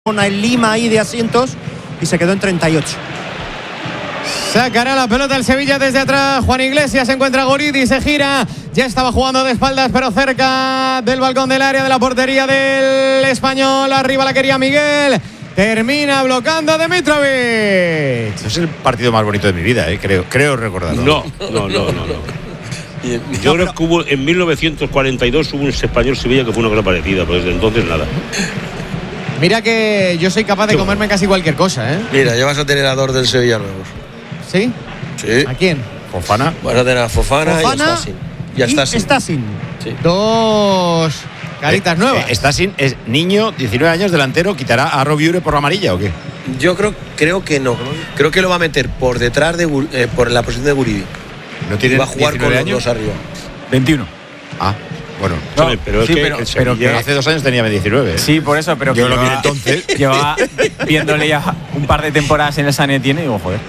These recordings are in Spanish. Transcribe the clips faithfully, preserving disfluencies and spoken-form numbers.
en Lima ahí de asientos y se quedó en treinta y ocho. Sacará la pelota el Sevilla desde atrás. Juan Iglesias se encuentra a Guridi, se gira. Ya estaba jugando de espaldas, pero cerca del balcón del área de la portería del Español. Arriba la quería Miguel. Termina bloqueando a Dmitrovic. Es el partido más bonito de mi vida, ¿eh? creo, creo recordarlo. No, no, no, no. no. Yo creo que hubo en mil novecientos cuarenta y dos hubo un Español Sevilla que fue una cosa parecida, pero desde entonces nada. Mira que yo soy capaz de comerme casi cualquier cosa, ¿eh? Mira, ya vas a tener a dos del Sevilla nuevos. ¿Sí? Sí. ¿A quién? Fofana. Vas a tener a Fofana, Fofana y a Stasin. Y a Stasin. Stasin. Sí. Dos caritas eh, nuevas. Eh, Stasin es niño, diecinueve años, delantero. ¿Quitará a Robiure por la amarilla o qué? Yo creo, creo que no. Creo que lo va a meter por detrás de eh, por la posición de Guridi. No tiene. Y va a jugar con los años? dos arriba. veintiuno. Ah, bueno. No, pero es sí, que pero, el pero Sevilla- que Hace dos años tenía diecinueve. ¿eh? sí, por eso, pero Yo que lo vi llevaba- entonces. llevaba viéndole ya un par de temporadas en el San Etienne y digo, joder.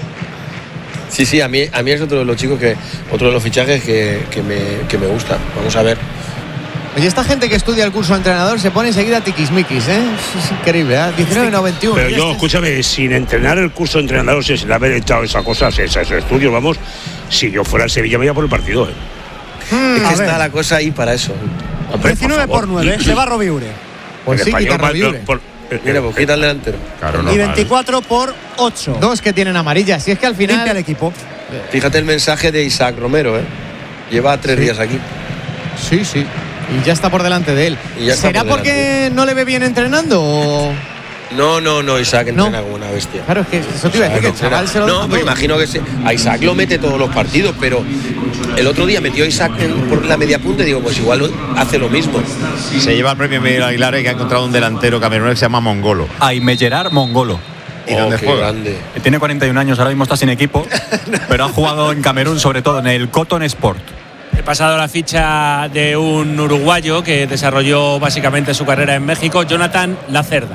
Sí, sí, a mí, a mí es otro de los chicos que, otro de los fichajes que, que, me, que me gusta. Vamos a ver. Oye, esta gente que estudia el curso de entrenador se pone enseguida tiquismiquis, ¿eh? Es increíble, ¿eh? diecinueve no veintiuno. Pero yo, escúchame, sin entrenar el curso de entrenador, sin haber echado esas cosas, esos estudios, vamos, si yo fuera al Sevilla me iba por el partido, ¿eh? Hmm, Es que a está ver. la cosa ahí para eso. Hombre, diecinueve por nueve, se va Robiure. Pues El sí, español quita va- Robiure. por- eh, Mira, eh, pues quita el delantero. Claro, Y normal. veinticuatro por ocho. Dos que tienen amarillas. Si es que al Limpia el final. equipo. Fíjate el mensaje de Isaac Romero, ¿eh? Lleva tres Sí. días aquí. Sí, sí. Y ya está por delante de él. Y ya está ¿Será por porque no le ve bien entrenando o.? No, no, no, Isaac No. entrena como una bestia. Claro, es que eso te iba a decir que el chaval se lo No, deja pues todo. imagino que se, a Isaac lo mete todos los partidos, pero el otro día metió a Isaac en- por la media punta y digo, pues igual hace lo mismo. Se lleva el premio Miguel Aguilar, eh, que ha encontrado un delantero camerunés que se llama Mongolo. Aime Gerard Mongolo. ¿Y Oh, dónde qué juega? grande. Tiene cuarenta y un años, ahora mismo está sin equipo, pero ha jugado en Camerún, sobre todo en el Cotton Sport. He pasado la ficha de un uruguayo que desarrolló básicamente su carrera en México, Jonathan Lacerda.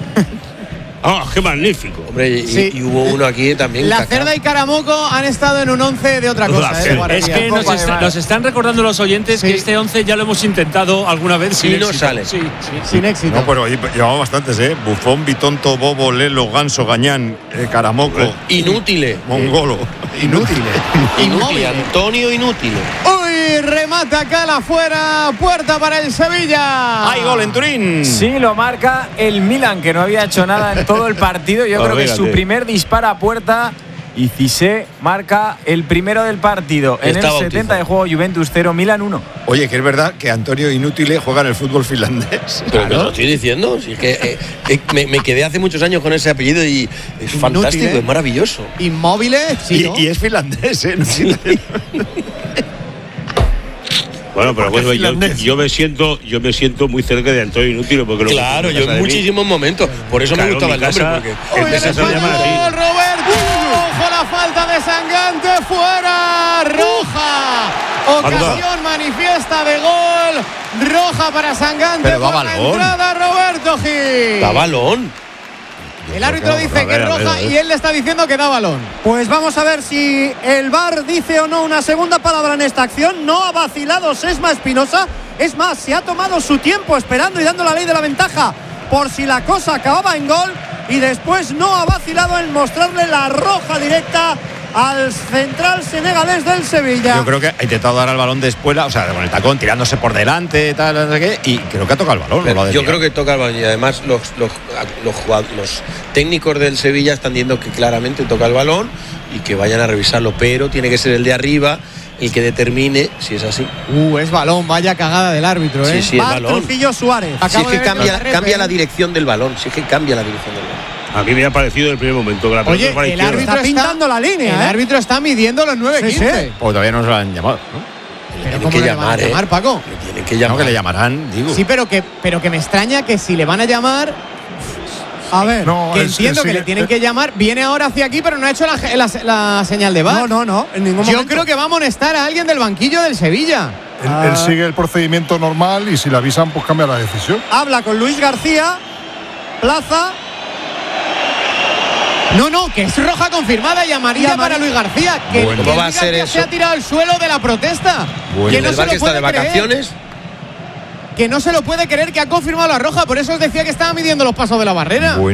¡Ah, qué magnífico! Hombre, y, Sí. y hubo uno aquí también. La Kaká. Cerda y Caramoco han estado en un once de otra cosa, La ¿eh? Cerda. Guardería. Es que nos, est- nos están recordando los oyentes Sí. que este once ya lo hemos intentado alguna vez sin Y no éxito. sale. Sí, sí. Sin éxito. No, pero oye, llevamos bastantes, ¿eh? Bufón, Bitonto, Bobo, Lelo, Ganso, Gañán, eh, Caramoco, Inútil. Mongolo. Inútil. Inútil. Antonio Inútil. Uy, remata Cala afuera, puerta para el Sevilla. ¡Hay gol en Turín! Sí, lo marca el Milan, que no había hecho nada en todo el partido. Yo Ah, creo que es su fíjate. primer disparo a puerta. Y Cissé marca el primero del partido. En Está el bautizado. setenta de juego, Juventus cero, Milan uno. Oye, que es verdad que Antonio Inútil juega en el fútbol finlandés. Pero que lo estoy diciendo. Si es que eh, eh, me, me quedé hace muchos años con ese apellido y es fantástico, ¿eh? es maravilloso. Inmóviles, sí, Y, ¿no? y es finlandés, ¿eh? Bueno, pero Porque bueno, es yo, finlandés. yo me siento, yo me siento muy cerca de Antonio Inútil porque lo Claro, conozco yo casa de en mí. muchísimos momentos. Por eso Claro, me gustaba mi el nombre. casa- Porque Uy, el el Messi se llama así. español, Roberto. Ojo la falta de Sangante, fuera, roja. Ocasión manifiesta de gol, roja para Sangante. Pero va por la balón. entrada Roberto Gil. da balón. El árbitro dice A que es ver, a ver, roja a ver. y él le está diciendo que da balón. Pues vamos a ver si el V A R dice o no una segunda palabra en esta acción. No ha vacilado Sesma Espinosa. Es más, se ha tomado su tiempo esperando y dando la ley de la ventaja por si la cosa acababa en gol. Y después no ha vacilado en mostrarle la roja directa al central senegalés del Sevilla. Yo creo que ha intentado dar al balón de espuela, o sea, con el tacón, tirándose por delante, tal, no sé qué, y creo que ha tocado el balón. no lo ha Yo desviado. creo que toca el balón y además los, los, los, jugad- los técnicos del Sevilla están diciendo que claramente toca el balón y que vayan a revisarlo, pero tiene que ser el de arriba el que determine si es así. Uh, es balón, vaya cagada del árbitro, ¿eh? Sí, sí, es Va balón. Trujillo Suárez. Si Acabo es de que ver cambia, la red, cambia ¿eh? la dirección del balón, si es que cambia la dirección del balón. A mí me ha parecido el primer momento que la pelota Oye, fue a la el izquierda. árbitro Está pintando la línea, El ¿eh? árbitro está midiendo los nueve Sí, quince. sí. O todavía no se lo han llamado, ¿no? Pero Tienen ¿cómo que le van a llamar, ¿eh? llamar, Paco? Le tienen que No, llamar. que le llamarán, digo. Sí, pero que, pero que me extraña que si le van a llamar, A ver. que entiendo que le tienen que llamar, viene ahora hacia aquí, pero no ha hecho la, la- la señal de V A R. No, no, no. En ningún Yo momento. creo que va a amonestar a alguien del banquillo del Sevilla. Él, Ah. él sigue el procedimiento normal y si le avisan, pues cambia la decisión. Habla con Luis García. Plaza. No, no, que es roja confirmada y amarilla Y amarilla. para Luis García. Que, Bueno. que ¿Cómo va a Luis ser García eso? se ha tirado al suelo de la protesta. Bueno. Que ¿El no del se Bar lo que está de puede creer. vacaciones? Que no se lo puede creer que ha confirmado la roja. Por eso os decía que estaba midiendo los pasos de la barrera. Bueno.